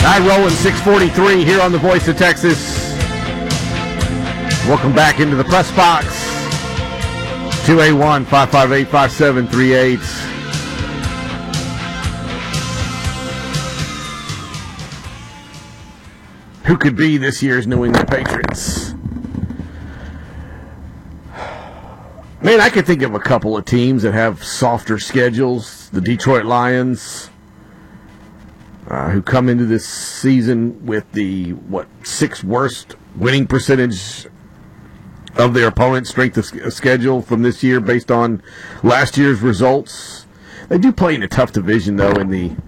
Rolling 643 here on the Voice of Texas. Welcome back into the press box. 281-558-5738. Who could be this year's New England Patriots? Man, I could think of a couple of teams that have softer schedules. The Detroit Lions, who come into this season with the, sixth worst winning percentage of their opponent's strength of schedule from this year based on last year's results. They do play in a tough division, though, in the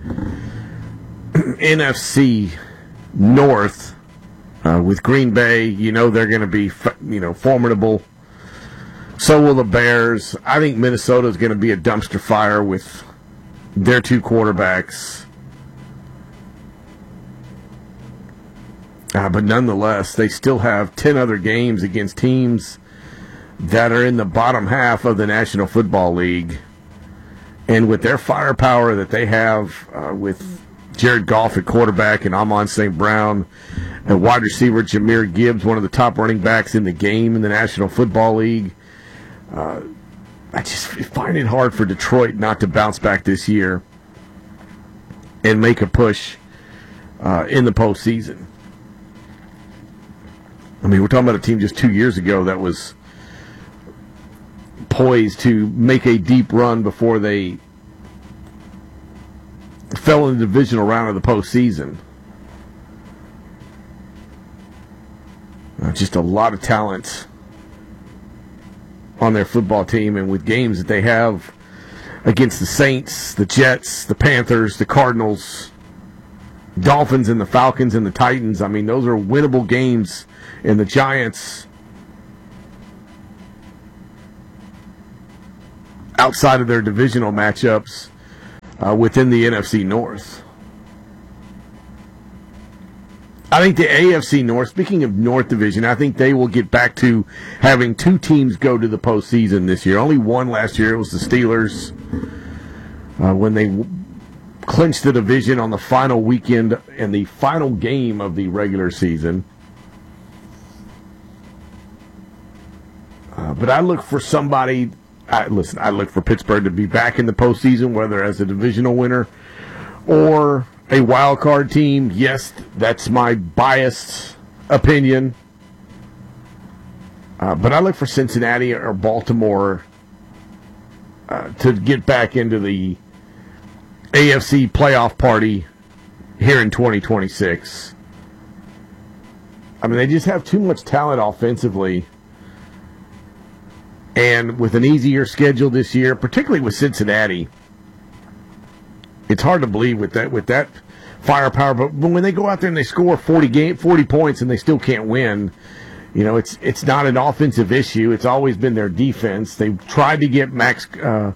NFC North with Green Bay. You know they're going to be, formidable. So will the Bears. I think Minnesota is going to be a dumpster fire with their two quarterbacks. But nonetheless, they still have 10 other games against teams that are in the bottom half of the National Football League. And with their firepower that they have with Jared Goff at quarterback and Amon St. Brown and wide receiver Jahmyr Gibbs, one of the top running backs in the game in the National Football League, I just find it hard for Detroit not to bounce back this year and make a push in the postseason. I mean, we're talking about a team just 2 years ago that was poised to make a deep run before they fell in the divisional round of the postseason. Just a lot of talent on their football team, and with games that they have against the Saints, the Jets, the Panthers, the Cardinals, Dolphins, and the Falcons, and the Titans. I mean, those are winnable games. And the Giants, outside of their divisional matchups within the NFC North. I think the AFC North, speaking of North Division, I think they will get back to having two teams go to the postseason this year. Only one last year. It was the Steelers when they clinched the division on the final weekend and the final game of the regular season. But I look for somebody. I look for Pittsburgh to be back in the postseason, whether as a divisional winner or a wild card team. Yes, that's my biased opinion. But I look for Cincinnati or Baltimore to get back into the AFC playoff party here in 2026. I mean, they just have too much talent offensively. And with an easier schedule this year, particularly with Cincinnati, it's hard to believe with that firepower. But when they go out there and they score 40 points and they still can't win, it's not an offensive issue. It's always been their defense. They've tried to get not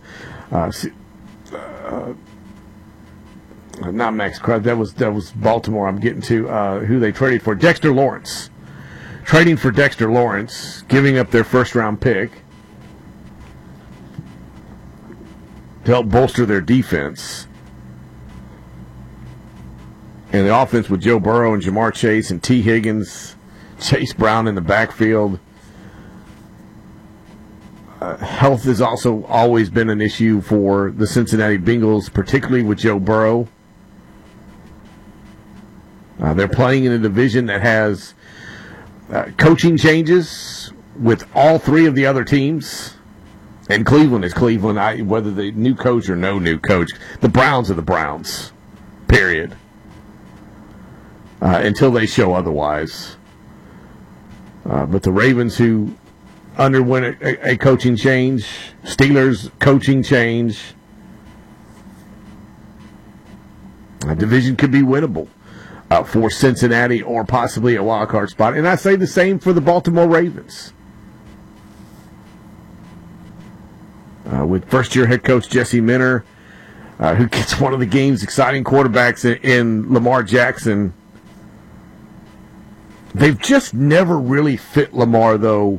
Max Crosby. That was Baltimore. I'm getting to who they traded for. Dexter Lawrence. Trading for Dexter Lawrence, giving up their first-round pick to help bolster their defense. And the offense with Joe Burrow and Jamar Chase and T. Higgins, Chase Brown in the backfield. Health has also always been an issue for the Cincinnati Bengals, particularly with Joe Burrow. They're playing in a division that has coaching changes with all three of the other teams. And Cleveland is Cleveland, whether the new coach or no new coach. The Browns are the Browns, period. Until they show otherwise. But the Ravens, who underwent a coaching change, Steelers coaching change, a division could be winnable for Cincinnati or possibly a wild card spot. And I say the same for the Baltimore Ravens. With first-year head coach Jesse Minter, who gets one of the game's exciting quarterbacks in Lamar Jackson. They've just never really fit Lamar, though,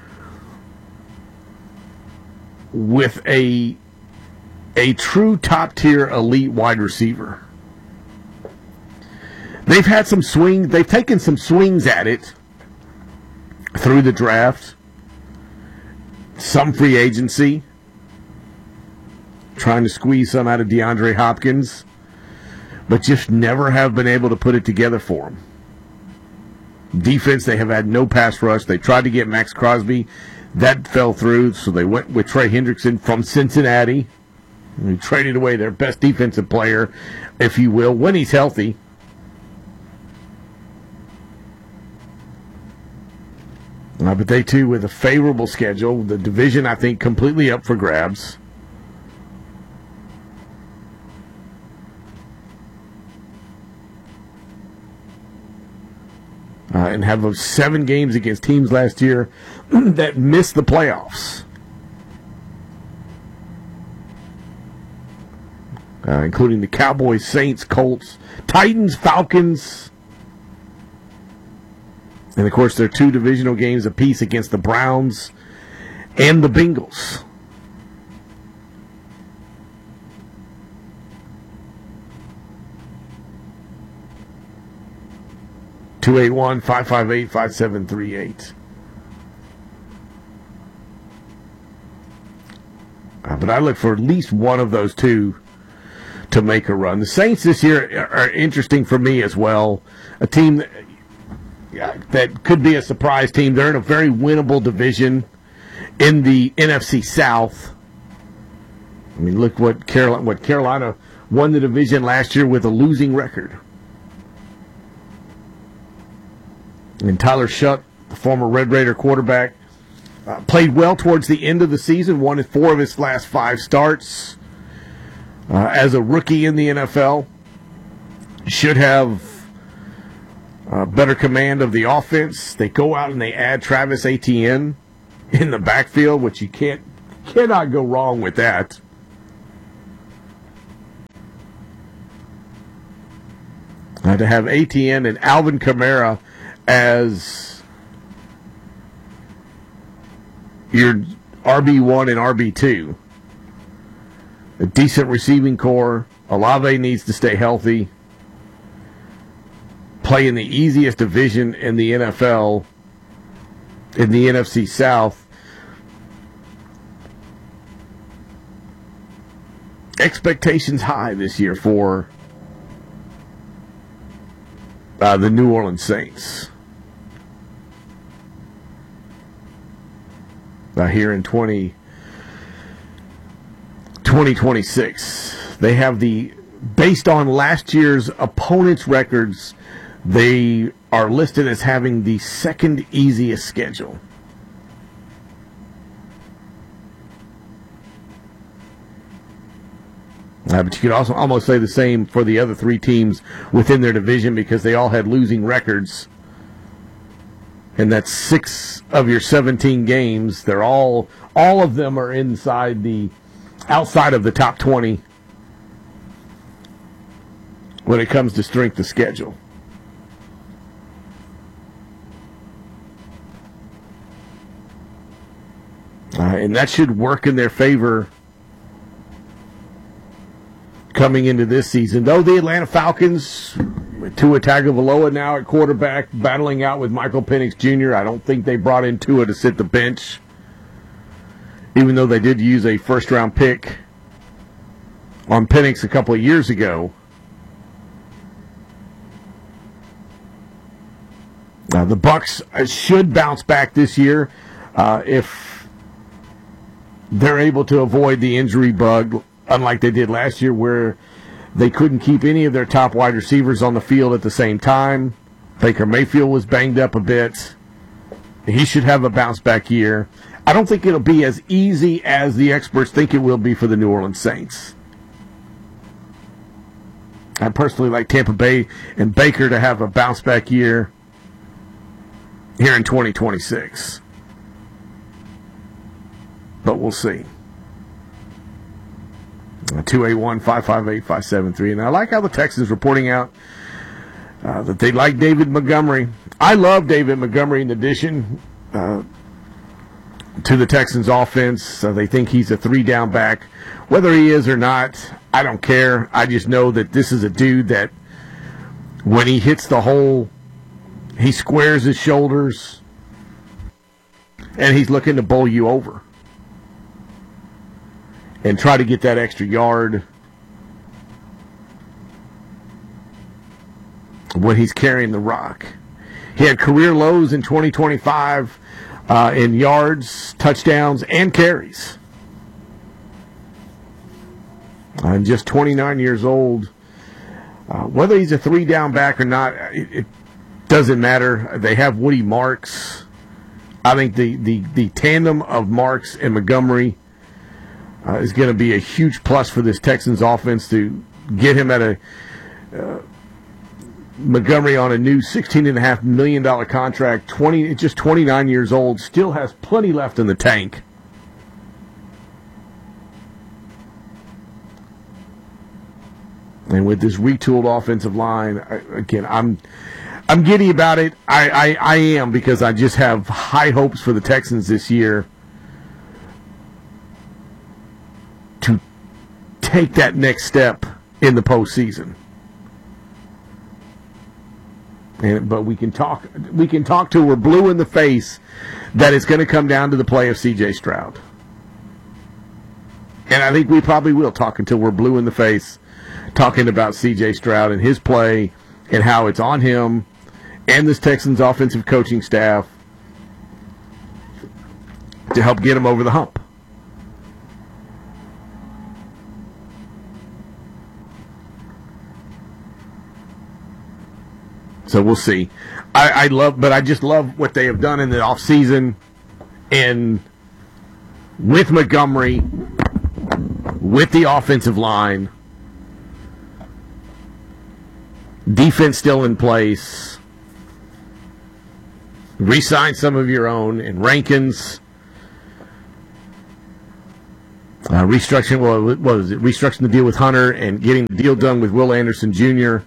with a true top-tier elite wide receiver. They've had some swings. They've taken some swings at it through the draft, some free agency, trying to squeeze some out of DeAndre Hopkins, but just never have been able to put it together for him. Defense, they have had no pass rush. They tried to get Max Crosby. That fell through, so they went with Trey Hendrickson from Cincinnati. They traded away their best defensive player, if you will, when he's healthy. But they, too, with a favorable schedule. The division, I think, completely up for grabs. And have 7 games against teams last year that missed the playoffs. Including the Cowboys, Saints, Colts, Titans, Falcons. And, of course, there are 2 divisional games apiece against the Browns and the Bengals. (281-558-5738). But I look for at least one of those 2 to make a run. The Saints this year are interesting for me as well. A team that could be a surprise team. They're in a very winnable division in the NFC South. I mean, look what Carolina won the division last year with a losing record. And Tyler Shutt, the former Red Raider quarterback, played well towards the end of the season, won 4 of his last 5 starts as a rookie in the NFL. Should have better command of the offense. They go out and they add Travis Etienne in the backfield, which you cannot go wrong with that. To have Etienne and Alvin Kamara as your RB1 and RB2. A decent receiving core. Olave needs to stay healthy. Play in the easiest division in the NFL, in the NFC South. Expectations high this year for the New Orleans Saints. Here in 2026. They have based on last year's opponents' records, they are listed as having the second easiest schedule. But you could also almost say the same for the other 3 teams within their division because they all had losing records. And that's 6 of your 17 games. They're all of them are outside of the top 20 when it comes to strength of schedule. And that should work in their favor coming into this season. Though the Atlanta Falcons, with Tua Tagovailoa now at quarterback, battling out with Michael Penix Jr., I don't think they brought in Tua to sit the bench, even though they did use a first-round pick on Penix a couple of years ago. The Bucs should bounce back this year if they're able to avoid the injury bug, unlike they did last year where they couldn't keep any of their top wide receivers on the field at the same time. Baker Mayfield was banged up a bit. He should have a bounce-back year. I don't think it'll be as easy as the experts think it will be for the New Orleans Saints. I personally like Tampa Bay and Baker to have a bounce-back year here in 2026. But we'll see. 281-558-573. And I like how the Texans reporting out that they like David Montgomery. I love David Montgomery in addition to the Texans offense. They think he's a 3-down back. Whether he is or not, I don't care. I just know that this is a dude that When he hits the hole, he squares his shoulders, and he's looking to bowl you over and try to get that extra yard when he's carrying the rock. He had career lows in 2025 in yards, touchdowns, and carries. And just 29 years old. Whether he's a three-down back or not, it doesn't matter. They have Woody Marks. I think the tandem of Marks and Montgomery is going to be a huge plus for this Texans offense to get him at a Montgomery on a new $16.5 million contract. Just 29 years old, still has plenty left in the tank. And with this retooled offensive line, I'm giddy about it. I am, because I just have high hopes for the Texans this year to take that next step in the postseason. But we can talk till we're blue in the face that it's going to come down to the play of C.J. Stroud. And I think we probably will talk until we're blue in the face, talking about C.J. Stroud and his play and how it's on him and this Texans offensive coaching staff to help get him over the hump. So we'll see. I just love what they have done in the offseason, and with Montgomery, with the offensive line, defense still in place, re-sign some of your own, and Rankins, restructuring the deal with Hunter and getting the deal done with Will Anderson Jr.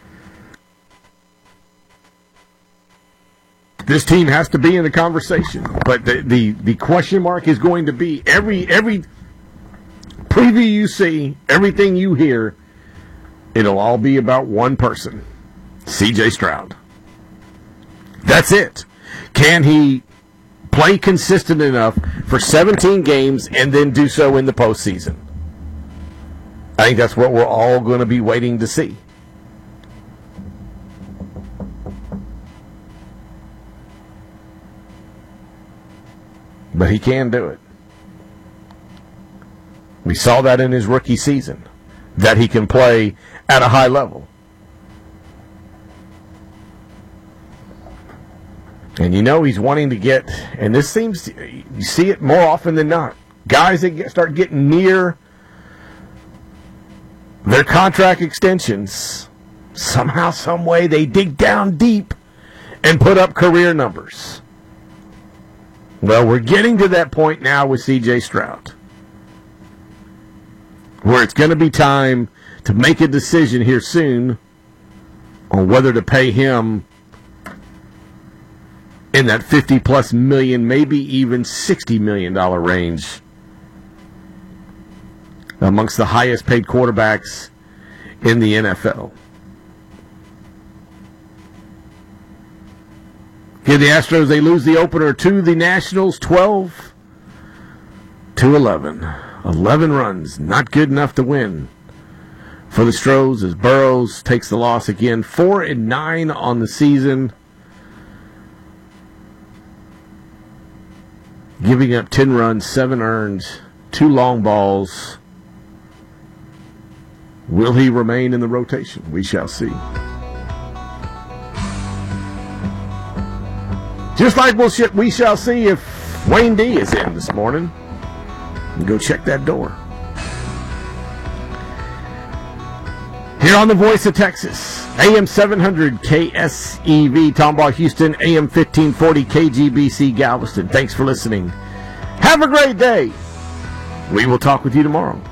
This team has to be in the conversation, but the question mark is going to be every preview you see, everything you hear, it'll all be about one person, C.J. Stroud. That's it. Can he play consistent enough for 17 games and then do so in the postseason? I think that's what we're all going to be waiting to see. But he can do it. We saw that in his rookie season, that he can play at a high level. And he's wanting to get, and this seems, you see it more often than not, guys that start getting near their contract extensions, somehow, some way, they dig down deep and put up career numbers. Well, we're getting to that point now with C.J. Stroud, where it's going to be time to make a decision here soon on whether to pay him in that $50+ million, maybe even $60 million range, amongst the highest paid quarterbacks in the NFL. Here the Astros, they lose the opener to the Nationals 12-11. 11 runs, not good enough to win for the Stros as Burrows takes the loss again. 4-9 on the season, giving up 10 runs, 7 earned, 2 long balls. Will he remain in the rotation? We shall see. Just like we shall see if Wayne D is in this morning. Go check that door. Here on the Voice of Texas, AM 700 KSEV, Tomball, Houston, AM 1540 KGBC, Galveston. Thanks for listening. Have a great day. We will talk with you tomorrow.